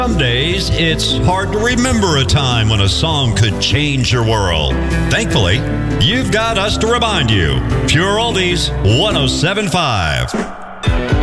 Some days, it's hard to remember a time when a song could change your world. Thankfully, you've got us to remind you. Pure Oldies 107.5.